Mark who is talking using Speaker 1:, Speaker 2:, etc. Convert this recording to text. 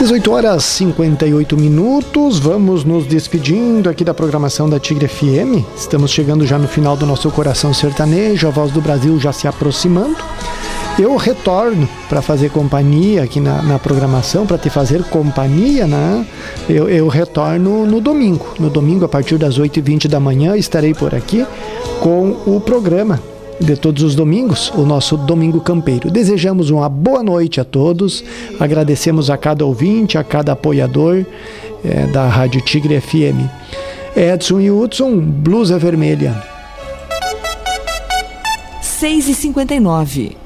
Speaker 1: 18h58, vamos nos despedindo aqui da programação da Tigre FM. Estamos chegando já no final do nosso Coração Sertanejo, a Voz do Brasil já se aproximando. Eu retorno para fazer companhia aqui na programação, para te fazer companhia, né? Eu retorno no domingo. No domingo, a partir das 8h20 da manhã, estarei por aqui com o programa de todos os domingos, o nosso Domingo Campeiro. Desejamos uma boa noite a todos, agradecemos a cada ouvinte, a cada apoiador da Rádio Tigre FM. Edson e Hudson, Blusa Vermelha.
Speaker 2: 6h59.